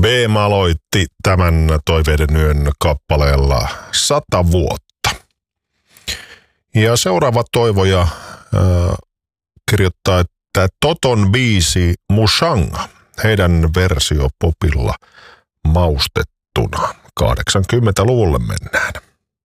BM aloitti tämän Toiveiden yön kappaleella 100 vuotta. Ja seuraava toivoja kirjoittaa, että Toton biisi Mushanga, heidän versio popilla maustettuna. 80-luvulle mennään.